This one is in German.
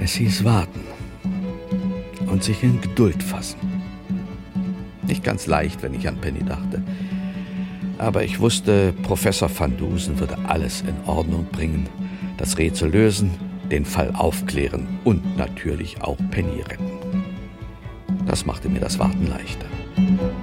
Es hieß warten und sich in Geduld fassen. Nicht ganz leicht, wenn ich an Penny dachte. Aber ich wusste, Professor van Dusen würde alles in Ordnung bringen, das Rätsel lösen, den Fall aufklären und natürlich auch Penny retten. Das machte mir das Warten leichter.